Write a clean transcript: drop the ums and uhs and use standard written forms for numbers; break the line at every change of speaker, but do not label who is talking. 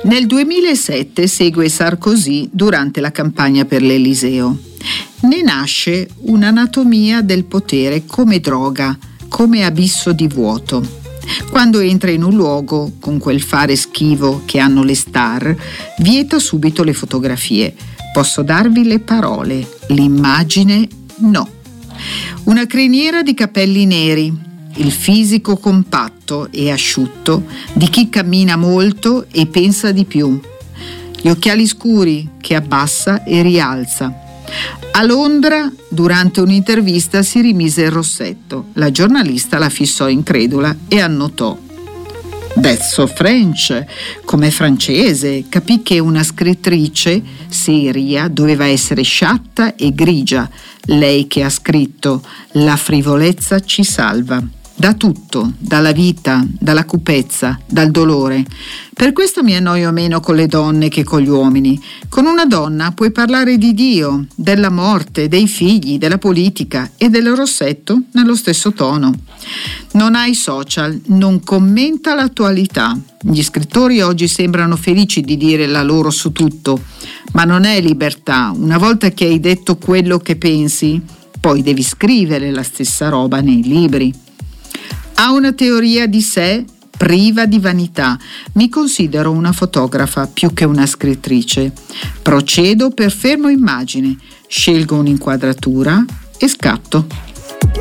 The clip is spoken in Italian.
Nel 2007 segue Sarkozy durante la campagna per l'Eliseo. Ne nasce un'anatomia del potere come droga, come abisso di vuoto. Quando entra in un luogo, con quel fare schivo che hanno le star, vieta subito le fotografie. Posso darvi le parole, l'immagine no. Una criniera di capelli neri, il fisico compatto e asciutto di chi cammina molto e pensa di più. Gli occhiali scuri che abbassa e rialza. A Londra, durante un'intervista, si rimise il rossetto. La giornalista la fissò incredula e annotò: "That's so French", come francese. Capì che una scrittrice seria doveva essere sciatta e grigia. Lei che ha scritto "La frivolezza ci salva". Da tutto, dalla vita, dalla cupezza, dal dolore. Per questo mi annoio meno con le donne che con gli uomini. Con una donna puoi parlare di Dio, della morte, dei figli, della politica e del rossetto nello stesso tono. Non ha i social, non commenta l'attualità. Gli scrittori oggi sembrano felici di dire la loro su tutto, ma non è libertà. Una volta che hai detto quello che pensi, poi devi scrivere la stessa roba nei libri. Ha una teoria di sé priva di vanità. Mi considero una fotografa più che una scrittrice. Procedo per fermo immagine, scelgo un'inquadratura e scatto.